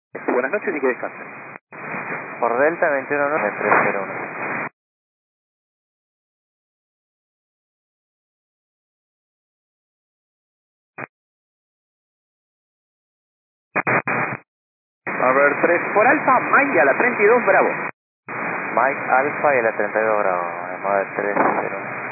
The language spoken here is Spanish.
Buenas noches y que descansen. Por Delta 219-301. A ver, 3 por Alfa, Mike a la 32, Bravo. Mike Alpha y a la 32 grados, llamada 301.